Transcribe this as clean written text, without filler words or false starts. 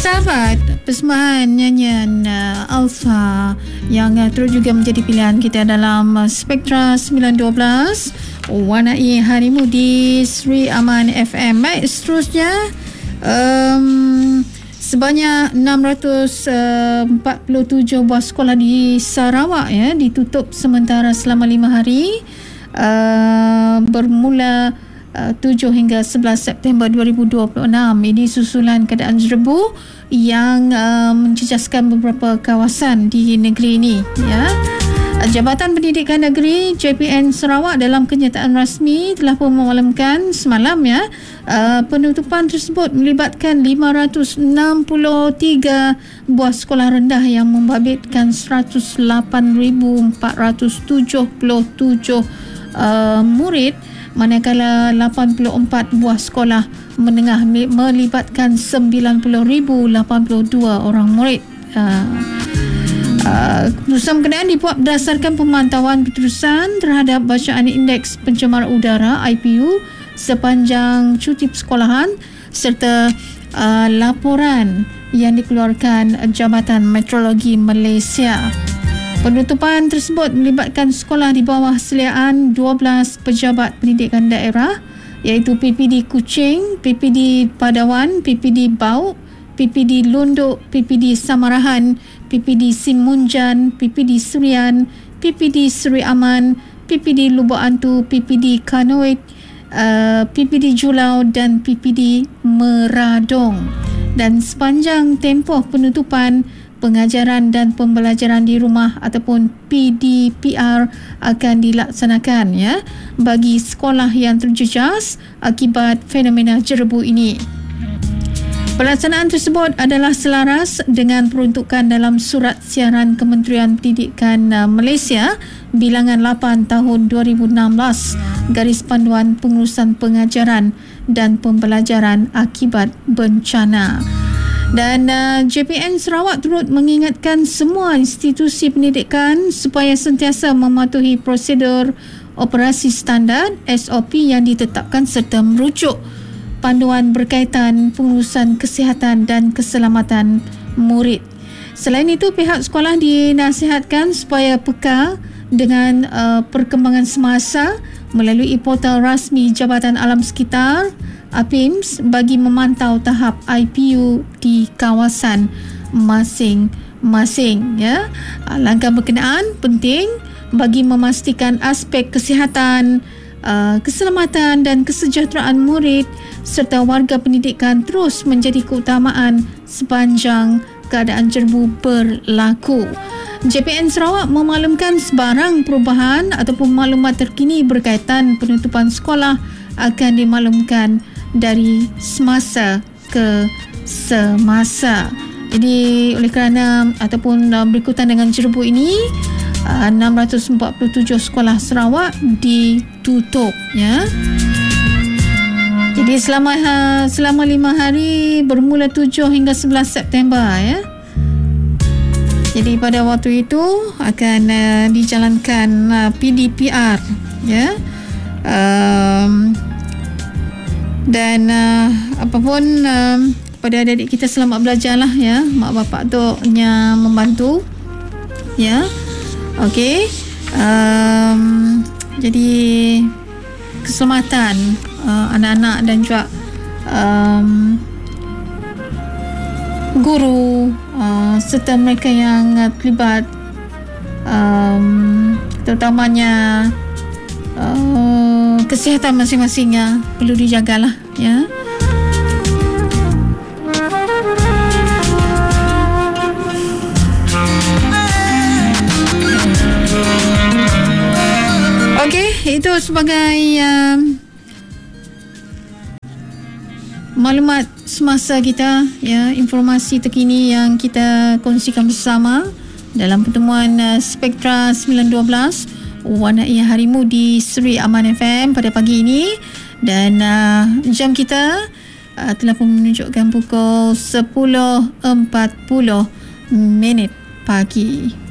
Sahabat, persembahan nyanyian Alfa yang terus juga menjadi pilihan kita dalam Spektra 912 Warnai Harimu di Sri Aman FM. Baik, seterusnya sebanyak 647 buah sekolah di Sarawak ditutup sementara selama 5 hari bermula 7 hingga 11 September 2026. Ini susulan keadaan jerebu yang menjejaskan beberapa kawasan di negeri ini. Jabatan Pendidikan Negeri JPN Sarawak dalam kenyataan rasmi telah pun memaklumkan semalam penutupan tersebut melibatkan 563 buah sekolah rendah yang membabitkan 108,477 murid, manakala 84 buah sekolah menengah melibatkan 90,082 orang murid. Keputusan berkenaan dibuat berdasarkan pemantauan keterusan terhadap bacaan indeks pencemaran udara IPU sepanjang cuti persekolahan serta laporan yang dikeluarkan Jabatan Meteorologi Malaysia. Penutupan tersebut melibatkan sekolah di bawah seliaan 12 pejabat pendidikan daerah iaitu PPD Kuching, PPD Padawan, PPD Bauk, PPD Lunduk, PPD Samarahan, PPD Simunjan, PPD Surian, PPD Sri Aman, PPD Lubuk Antu, PPD Kanoik, PPD Julau dan PPD Meradong. Dan sepanjang tempoh penutupan, pengajaran dan pembelajaran di rumah ataupun PDPR akan dilaksanakan bagi sekolah yang terjejas akibat fenomena jerebu ini. Pelaksanaan tersebut adalah selaras dengan peruntukan dalam Surat Siaran Kementerian Pendidikan Malaysia bilangan 8 tahun 2016 garis panduan pengurusan pengajaran dan pembelajaran akibat bencana. Dan JPN Sarawak turut mengingatkan semua institusi pendidikan supaya sentiasa mematuhi prosedur operasi standard SOP yang ditetapkan serta merujuk panduan berkaitan pengurusan kesihatan dan keselamatan murid. Selain itu, pihak sekolah dinasihatkan supaya peka dengan perkembangan semasa melalui portal rasmi Jabatan Alam Sekitar APIMS bagi memantau tahap IPU di kawasan masing-masing. Langkah berkenaan penting bagi memastikan aspek kesihatan, keselamatan dan kesejahteraan murid serta warga pendidikan terus menjadi keutamaan sepanjang keadaan jerebu berlaku. JPN Sarawak memaklumkan sebarang perubahan ataupun maklumat terkini berkaitan penutupan sekolah akan dimaklumkan dari semasa ke semasa. Jadi oleh kerana ataupun berikutan dengan jerebu ini 647 sekolah Sarawak ditutup Jadi selama 5 hari bermula 7 hingga 11 September Jadi pada waktu itu akan dijalankan PDPR dan apapun kepada adik-adik kita selamat belajarlah mak bapak tunya membantu okey. Jadi keselamatan anak-anak dan juga guru serta mereka yang terlibat terutamanya kesihatan masing-masingnya perlu dijagalah Okey, itu sebagai maklumat semasa kita informasi terkini yang kita kongsikan bersama dalam pertemuan Spektra 912 Warnai Harimu di Sri Aman FM pada pagi ini. Dan jam kita telah pun menunjukkan pukul 10.40 pagi.